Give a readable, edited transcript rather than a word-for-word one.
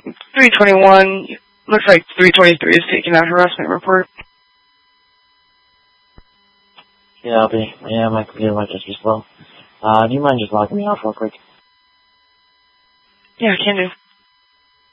321, looks like 323 is taking that harassment report. Yeah, my computer might just be slow. Do you mind just logging me off real quick? Yeah, can do.